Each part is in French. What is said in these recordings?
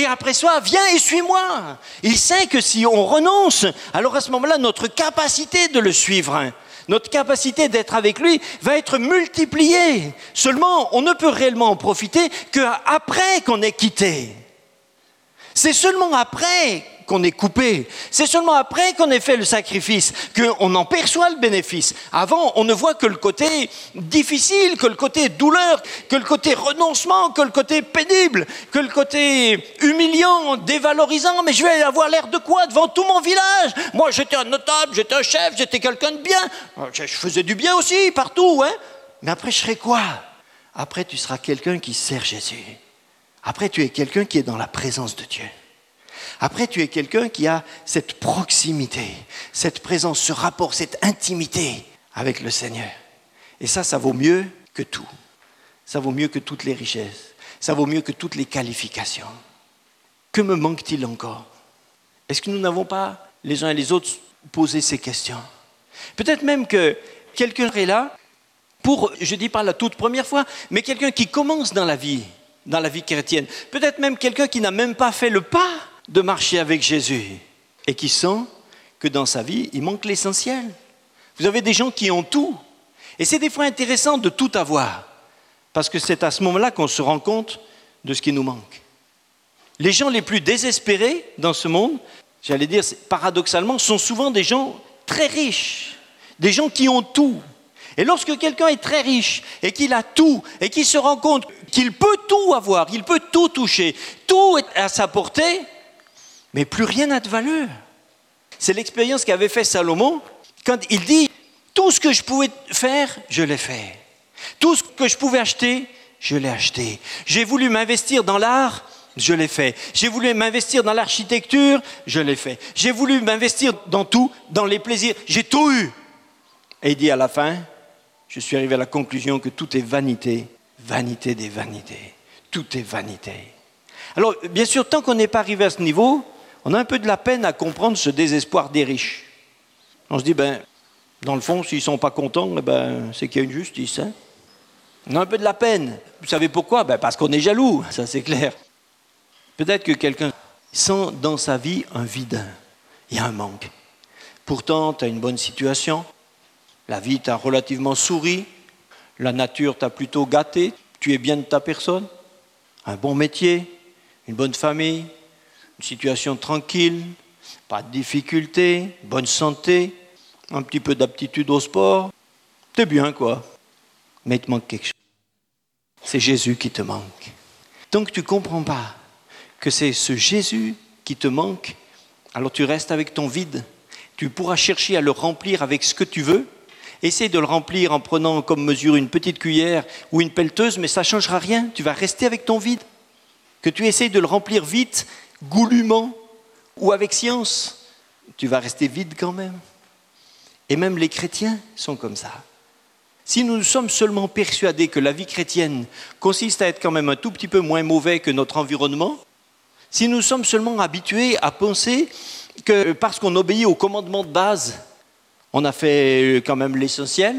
après soi, viens et suis-moi. Il sait que si on renonce, alors à ce moment-là, notre capacité de le suivre, notre capacité d'être avec lui va être multipliée. Seulement, on ne peut réellement en profiter qu'après qu'on ait quitté. C'est seulement après qu'on est coupé, c'est seulement après qu'on ait fait le sacrifice qu'on en perçoit le bénéfice. Avant, on ne voit que le côté difficile, que le côté douleur, que le côté renoncement, que le côté pénible, que le côté humiliant, dévalorisant. Mais je vais avoir l'air de quoi devant tout mon village? Moi, j'étais un notable, j'étais un chef, j'étais quelqu'un de bien. Je faisais du bien aussi, partout, hein. Mais après, je serai quoi? Après, tu seras quelqu'un qui sert Jésus. Après, tu es quelqu'un qui est dans la présence de Dieu. Après, tu es quelqu'un qui a cette proximité, cette présence, ce rapport, cette intimité avec le Seigneur. Et ça vaut mieux que tout. Ça vaut mieux que toutes les richesses. Ça vaut mieux que toutes les qualifications. Que me manque-t-il encore? Est-ce que nous n'avons pas, les uns et les autres, posé ces questions? Peut-être même que quelqu'un est là pour, je ne dis pas la toute première fois, mais quelqu'un qui commence dans la vie chrétienne. Peut-être même quelqu'un qui n'a même pas fait le pas de marcher avec Jésus et qui sent que dans sa vie, il manque l'essentiel. Vous avez des gens qui ont tout. Et c'est des fois intéressant de tout avoir parce que c'est à ce moment-là qu'on se rend compte de ce qui nous manque. Les gens les plus désespérés dans ce monde, j'allais dire paradoxalement, sont souvent des gens très riches, des gens qui ont tout. Et lorsque quelqu'un est très riche et qu'il a tout et qu'il se rend compte qu'il peut tout avoir, il peut tout toucher, tout est à sa portée, mais plus rien n'a de valeur. C'est l'expérience qu'avait fait Salomon quand il dit « Tout ce que je pouvais faire, je l'ai fait. Tout ce que je pouvais acheter, je l'ai acheté. J'ai voulu m'investir dans l'art, je l'ai fait. J'ai voulu m'investir dans l'architecture, je l'ai fait. J'ai voulu m'investir dans tout, dans les plaisirs, j'ai tout eu. » Et il dit à la fin, je suis arrivé à la conclusion que tout est vanité, vanité des vanités. Tout est vanité. Alors, bien sûr, tant qu'on n'est pas arrivé à ce niveau, on a un peu de la peine à comprendre ce désespoir des riches. On se dit, dans le fond, s'ils ne sont pas contents, c'est qu'il y a une justice. Hein. On a un peu de la peine. Vous savez pourquoi? Parce qu'on est jaloux, ça c'est clair. Peut-être que quelqu'un sent dans sa vie un vide, il y a un manque. Pourtant, tu as une bonne situation, la vie t'a relativement souri, la nature t'a plutôt gâté, tu es bien de ta personne, un bon métier, une bonne famille, une situation tranquille, pas de difficultés, bonne santé, un petit peu d'aptitude au sport. T'es bien, quoi. Mais il te manque quelque chose. C'est Jésus qui te manque. Tant que tu ne comprends pas que c'est ce Jésus qui te manque, alors tu restes avec ton vide. Tu pourras chercher à le remplir avec ce que tu veux. Essaye de le remplir en prenant comme mesure une petite cuillère ou une pelleteuse, mais ça ne changera rien. Tu vas rester avec ton vide. Que tu essayes de le remplir vite, goulûment ou avec science, tu vas rester vide quand même. Et même les chrétiens sont comme ça. Si nous sommes seulement persuadés que la vie chrétienne consiste à être quand même un tout petit peu moins mauvais que notre environnement, si nous sommes seulement habitués à penser que parce qu'on obéit aux commandements de base, on a fait quand même l'essentiel,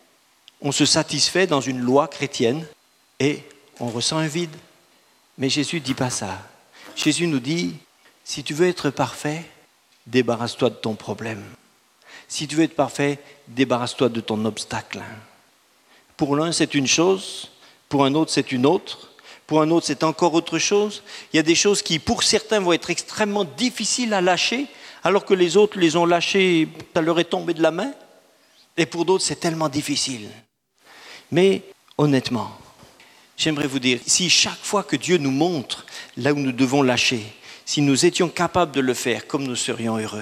on se satisfait dans une loi chrétienne et on ressent un vide. Mais Jésus ne dit pas ça. Jésus nous dit, si tu veux être parfait, débarrasse-toi de ton problème. Si tu veux être parfait, débarrasse-toi de ton obstacle. Pour l'un, c'est une chose, pour un autre, c'est une autre, pour un autre, c'est encore autre chose. Il y a des choses qui, pour certains, vont être extrêmement difficiles à lâcher, alors que les autres les ont lâchées, ça leur est tombé de la main. Et pour d'autres, c'est tellement difficile. Mais honnêtement, j'aimerais vous dire, si chaque fois que Dieu nous montre là où nous devons lâcher, si nous étions capables de le faire, comme nous serions heureux.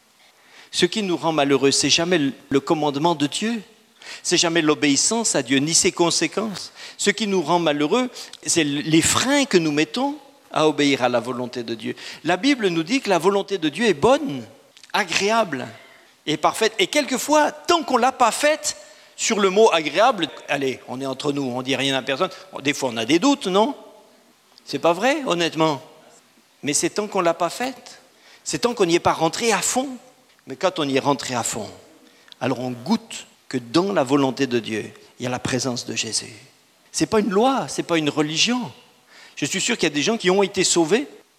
Ce qui nous rend malheureux, c'est jamais le commandement de Dieu, c'est jamais l'obéissance à Dieu, ni ses conséquences. Ce qui nous rend malheureux, c'est les freins que nous mettons à obéir à la volonté de Dieu. La Bible nous dit que la volonté de Dieu est bonne, agréable et parfaite. Et quelquefois, tant qu'on ne l'a pas faite, sur le mot agréable, allez, on est entre nous, on ne dit rien à personne. Des fois, on a des doutes, non? C'est pas vrai, honnêtement. Mais c'est tant qu'on ne l'a pas faite. C'est tant qu'on n'y est pas rentré à fond. Mais quand on y est rentré à fond, alors on goûte que dans la volonté de Dieu, il y a la présence de Jésus. Ce n'est pas une loi, ce n'est pas une religion. Je suis sûr qu'il y a des gens qui ont été sauvés